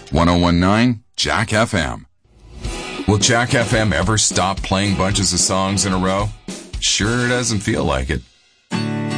1019 Jack FM. Will Jack FM ever stop playing bunches of songs in a row? Sure doesn't feel like it.